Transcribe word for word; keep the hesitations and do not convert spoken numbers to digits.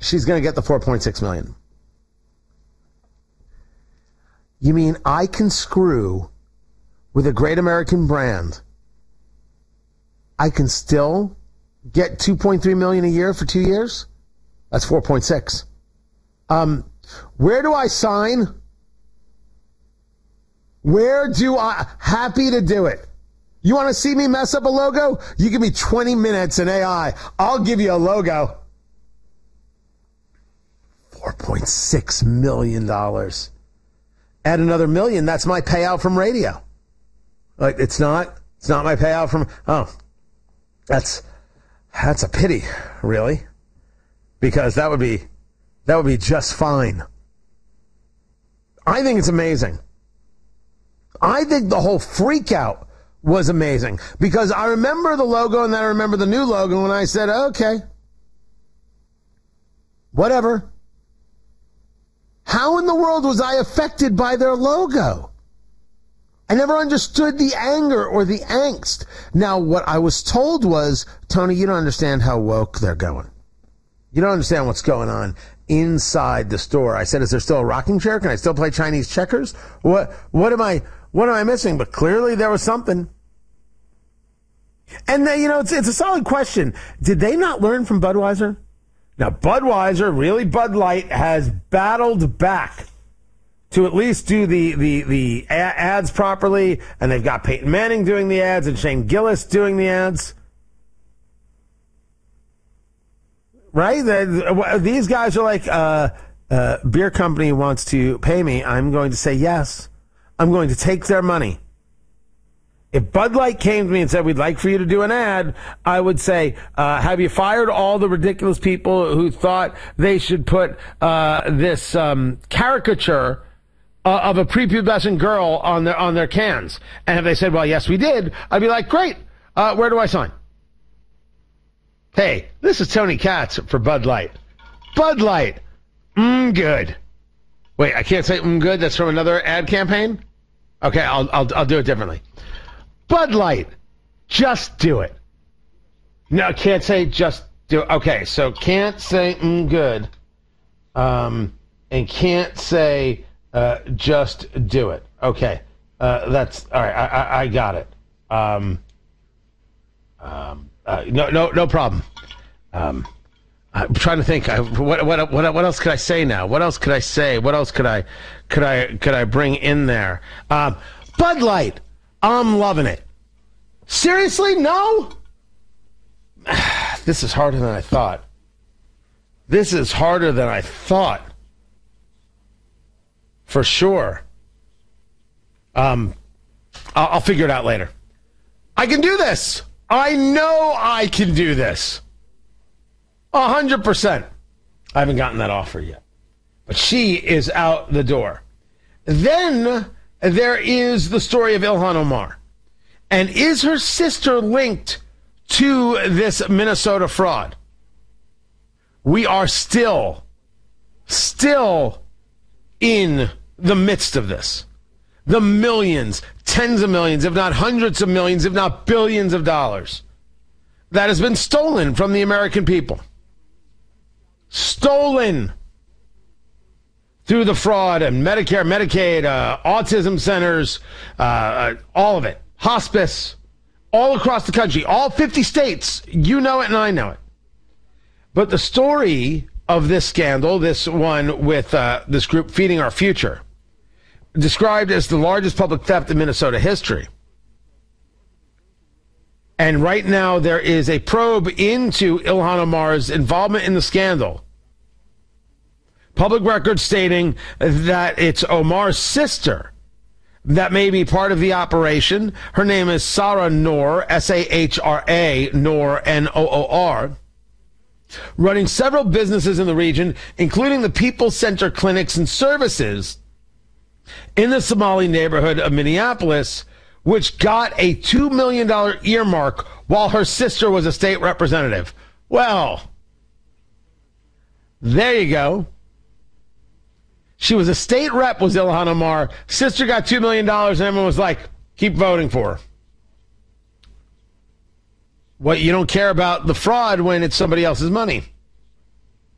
she's going to get the four point six million dollars. You mean I can screw with a great American brand? I can still get two point three million dollars a year for two years? That's four point six. Um, where do I sign? Where do I? Happy to do it. You want to see me mess up a logo? You give me twenty minutes in A I. I'll give you a logo. four point six million dollars. Add another million, that's my payout from radio. Like, it's not, it's not my payout from, oh, that's, that's a pity, really. Because that would be, that would be just fine. I think it's amazing. I think the whole freak out was amazing. Because I remember the logo and then I remember the new logo and I said, okay, whatever. How in the world was I affected by their logo? I never understood the anger or the angst. Now, what I was told was, Tony, you don't understand how woke they're going. You don't understand what's going on inside the store. I said, is there still a rocking chair? Can I still play Chinese checkers? What, what am I, what am I missing? But clearly there was something. And then, you know, it's, it's a solid question. Did they not learn from Budweiser? Now, Budweiser, really Bud Light, has battled back to at least do the, the, the ads properly, and they've got Peyton Manning doing the ads and Shane Gillis doing the ads. Right? The, these guys are like, uh, uh, beer company wants to pay me. I'm going to say yes. I'm going to take their money. If Bud Light came to me and said, we'd like for you to do an ad, I would say, uh, have you fired all the ridiculous people who thought they should put uh, this um, caricature uh, of a prepubescent girl on their on their cans? And if they said, well, yes, we did, I'd be like, great, uh, where do I sign? Hey, this is Tony Katz for Bud Light. Bud Light, mmm, good. Wait, I can't say mmm, good? That's from another ad campaign? Okay, I'll I'll, I'll do it differently. Bud Light, just do it. No, can't say just do it. Okay, so can't say mm, good, um, and can't say uh, just do it. Okay, uh, that's all right. I, I, I got it. Um, um, uh, no, no, no problem. Um, I'm trying to think. I, what, what, what, what else could I say now? What else could I say? What else could I, could I, could I bring in there? Um, Bud Light. I'm loving it. Seriously? No? This is harder than I thought. This is harder than I thought. For sure. Um, I'll, I'll figure it out later. I can do this. I know I can do this. A hundred percent. I haven't gotten that offer yet. But she is out the door. Then there is the story of Ilhan Omar. And is her sister linked to this Minnesota fraud? We are still, still in the midst of this. The millions, tens of millions, if not hundreds of millions, if not billions of dollars that has been stolen from the American people. Stolen through the fraud and Medicare, Medicaid, uh, autism centers, uh, uh, all of it. Hospice, all across the country, all fifty states. You know it and I know it. But the story of this scandal, this one with uh, this group Feeding Our Future, described as the largest public theft in Minnesota history. And right now there is a probe into Ilhan Omar's involvement in the scandal. Public records stating that it's Omar's sister that may be part of the operation. Her name is Sahra Noor, S A H R A, Noor, N O O R, running several businesses in the region, including the People's Center clinics and services in the Somali neighborhood of Minneapolis, which got a two million dollars earmark while her sister was a state representative. Well, there you go. She was a state rep, was Ilhan Omar. Sister got two million dollars, and everyone was like, keep voting for her. What, you don't care about the fraud when it's somebody else's money.